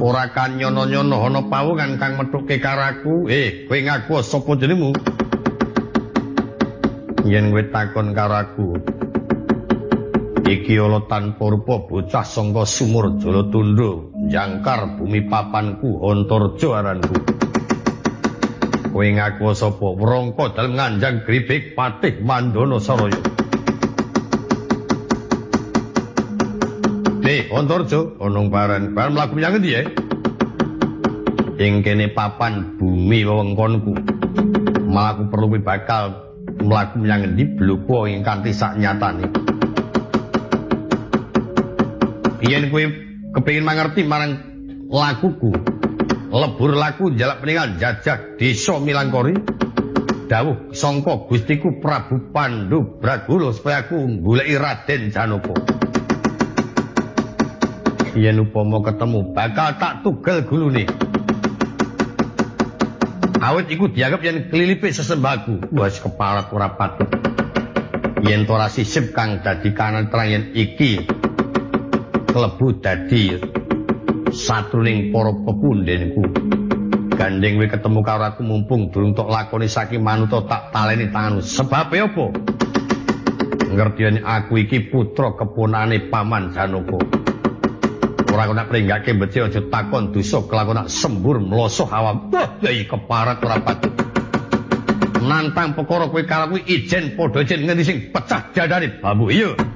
ora kan nyono-nyono ana pawongan kang methuke karaku. Kowe ngaku sapa jenengmu? Yen kowe takon karaku, iki ala tanpa rupa bocah sangka sumur Jalatundra, jangkar bumi papanku, Antarja aranku. Kowe ngaku sapa? Wrangka dalem nganjang gribek Patih Mandana Saraya. Antarja, ana barang mlaku menyang endi Ing kene papan bumi wewengkonku. Malah aku perlu kowe bakal mlaku menyang endi bloko ing kanthi sak nyatane. Yen kowe kepengin mangerti marang lakuku, lebur laku njalak peningal jajah desa Milangkori. Dawuh sangka Gustiku Prabu Pandhu Bragula supaya aku goleki Raden Janaka. Yen upama ketemu bakal tak tugel gulune. Awit iku dianggep yen klilipe sesembahku. Wes kepala ora patut. Yen ora sisip kang dadi kanan terang yen iki klebu dadi satruning para pepundhenku. Gandeng kowe ketemu karo aku mumpung durung tok lakoni saking manuta tak taleni tanganmu. Sebabe apa? Ngerti yen aku iki putra kepunane Paman Janaka. Ora kena pringgake becik aja takon dosa kelakon sembur mlosoh awam. Wah, iki keparat ora patut. Nantang perkara kowe karo kuwi ijen padha ijen ngendi sing pecah dadane bambu. Iya.